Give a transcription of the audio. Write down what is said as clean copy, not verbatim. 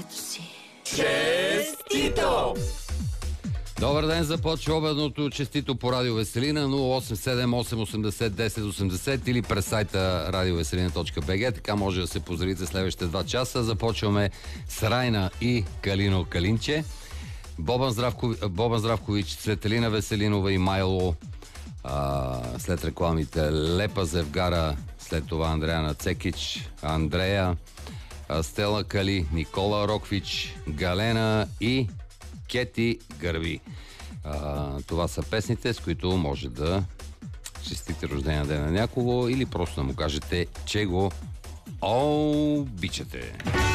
здравето си. Честито! Добър ден, започва обедното честито по Радио Веселина 087-880-1080 или през сайта radioveselina.bg. Така може да се поздравите следващите 2 часа. Започваме с Райна и Калино Калинче. Бобан Здравкович, Светелина Веселинова и Майло. След рекламите Лепа Зевгара, след това Андреяна Цекич, Андрея, Стела Кали, Никола Роквич, Галена и Кети Гърби. Това са песните, с които може да честите рождения ден на някого или просто да му кажете, че го обичате.